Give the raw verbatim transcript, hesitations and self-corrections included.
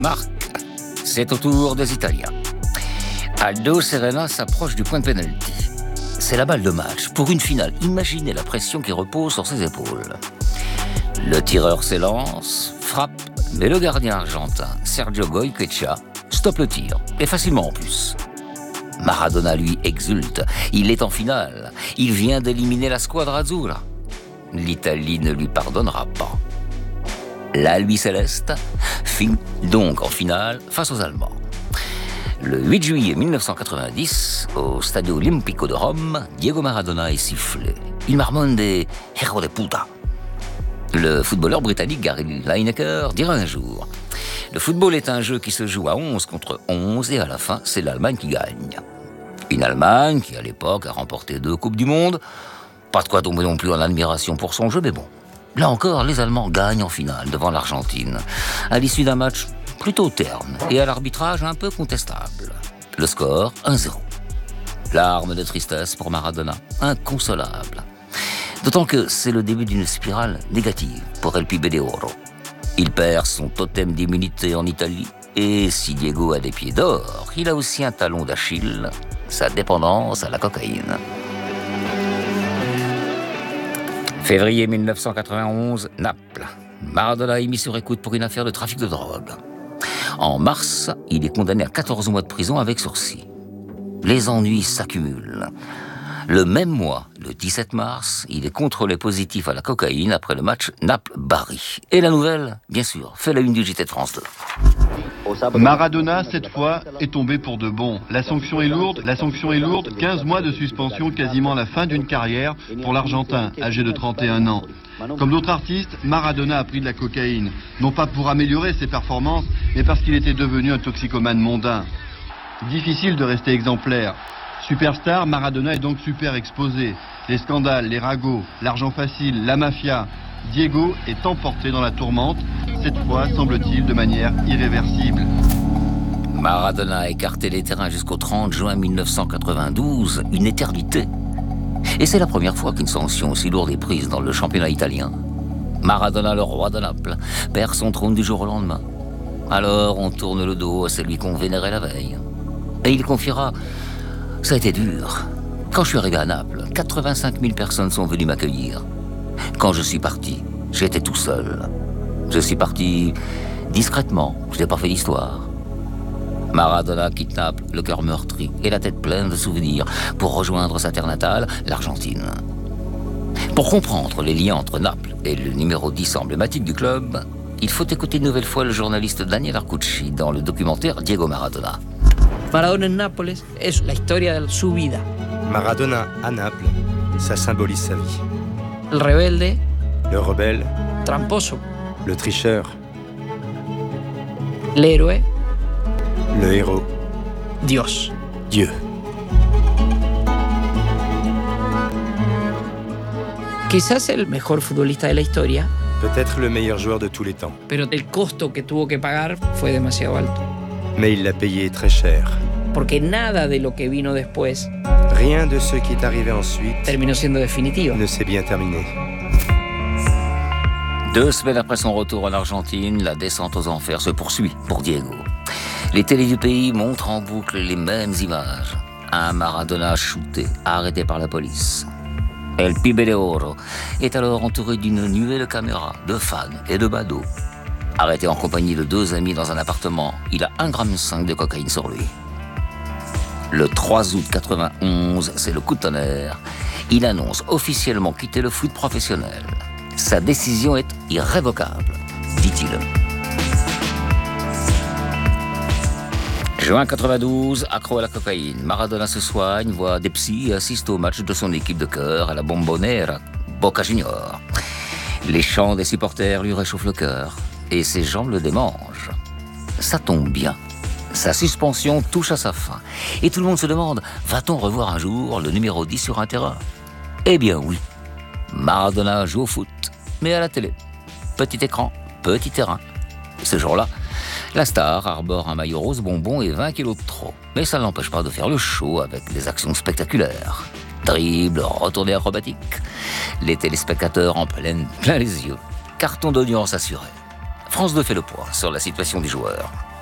Marc, c'est au tour des Italiens. Aldo Serena s'approche du point de pénalty. C'est la balle de match pour une finale. Imaginez la pression qui repose sur ses épaules. Le tireur s'élance, frappe, mais le gardien argentin, Sergio Goycoechea, stoppe le tir, et facilement en plus. Maradona, lui, exulte. Il est en finale. Il vient d'éliminer la squadra azzurra. L'Italie ne lui pardonnera pas. L'Albi Céleste finit donc en finale face aux Allemands. Le huit juillet mille neuf cent quatre-vingt-dix, au Stadio Olimpico de Rome, Diego Maradona est sifflé. Il marmonne des « Hijo de puta ». Le footballeur britannique Gary Lineker dira un jour « Le football est un jeu qui se joue à onze contre onze et à la fin, c'est l'Allemagne qui gagne. » Une Allemagne qui, à l'époque, a remporté deux Coupes du Monde. Pas de quoi tomber non plus en admiration pour son jeu, mais bon. Là encore, les Allemands gagnent en finale devant l'Argentine, à l'issue d'un match plutôt terne et à l'arbitrage un peu contestable. Le score, un zéro. Larmes de tristesse pour Maradona, inconsolable. D'autant que c'est le début d'une spirale négative pour El Pibe de Oro. Il perd son totem d'immunité en Italie, et si Diego a des pieds d'or, il a aussi un talon d'Achille, sa dépendance à la cocaïne. Février mille neuf cent quatre-vingt-onze, Naples. Maradona est mis sur écoute pour une affaire de trafic de drogue. En mars, il est condamné à quatorze mois de prison avec sursis. Les ennuis s'accumulent. Le même mois, le dix-sept mars, il est contrôlé positif à la cocaïne après le match Naples-Bari. Et la nouvelle, bien sûr, fait la une du J T de France deux. Maradona, cette fois, est tombé pour de bon. La sanction est lourde, la sanction est lourde, quinze mois de suspension, quasiment la fin d'une carrière pour l'Argentin, âgé de trente et un ans. Comme d'autres artistes, Maradona a pris de la cocaïne, non pas pour améliorer ses performances, mais parce qu'il était devenu un toxicomane mondain. Difficile de rester exemplaire. Superstar, Maradona est donc super exposé. Les scandales, les ragots, l'argent facile, la mafia. Diego est emporté dans la tourmente, cette fois, semble-t-il, de manière irréversible. Maradona a écarté les terrains jusqu'au trente juin mille neuf cent quatre-vingt-douze, une éternité. Et c'est la première fois qu'une sanction aussi lourde est prise dans le championnat italien. Maradona, le roi de Naples, perd son trône du jour au lendemain. Alors on tourne le dos à celui qu'on vénérait la veille. Et il confiera « Ça a été dur. Quand je suis arrivé à Naples, quatre-vingt-cinq mille personnes sont venues m'accueillir. Quand je suis parti, j'étais tout seul. Je suis parti discrètement, je n'ai pas fait d'histoire. » Maradona quitte Naples, le cœur meurtri et la tête pleine de souvenirs pour rejoindre sa terre natale, l'Argentine. Pour comprendre les liens entre Naples et le numéro dix emblématique du club, il faut écouter une nouvelle fois le journaliste Daniel Arcucci dans le documentaire Diego Maradona. Maradona en Nápoles es la historia de su vida. Maradona à Naples, ça symbolise sa vie. El rebelde, le rebelle, tramposo, le tricheur, l'héroe, le héros, Dios. Dieu. Quizás el mejor futbolista de la historia. Peut-être le meilleur joueur de tous les temps. Pero el costo que tuvo que pagar fue demasiado alto. Mais il l'a payé très cher. Porque nada de lo que vino después Rien de ce qui est arrivé ensuite terminó siendo definitivo. ne s'est bien terminé. Deux semaines après son retour en Argentine, la descente aux enfers se poursuit pour Diego. Les télés du pays montrent en boucle les mêmes images. Un Maradona shooté, arrêté par la police. El Pibe de Oro est alors entouré d'une nuée de caméras, de fans et de badauds. Arrêté en compagnie de deux amis dans un appartement, il a un virgule cinq gramme de cocaïne sur lui. Le trois août quatre-vingt-onze, c'est le coup de tonnerre. Il annonce officiellement quitter le foot professionnel. Sa décision est irrévocable, dit-il. Juin quatre-vingt-douze, accro à la cocaïne. Maradona se soigne, voit des psys et assiste au match de son équipe de cœur à la Bombonera, Boca Junior. Les chants des supporters lui réchauffent le cœur et ses jambes le démangent. Ça tombe bien. Sa suspension touche à sa fin. Et tout le monde se demande, va-t-on revoir un jour le numéro dix sur un terrain ? Eh bien oui. Maradona joue au foot, mais à la télé. Petit écran, petit terrain. Ce jour-là, la star arbore un maillot rose bonbon et vingt kilos de trop. Mais ça ne l'empêche pas de faire le show avec des actions spectaculaires. Dribble, retourné acrobatique. Les téléspectateurs en pleine plein les yeux. Carton d'audience assuré. France deux fait le point sur la situation des joueurs.